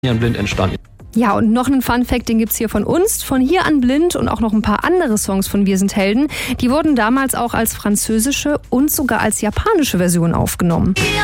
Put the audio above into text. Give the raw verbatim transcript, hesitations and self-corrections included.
Hier an Blind entstanden. Ja, und noch einen Funfact, den gibt's hier von uns, von Hier an Blind und auch noch ein paar andere Songs von Wir sind Helden. Die wurden damals auch als französische und sogar als japanische Version aufgenommen.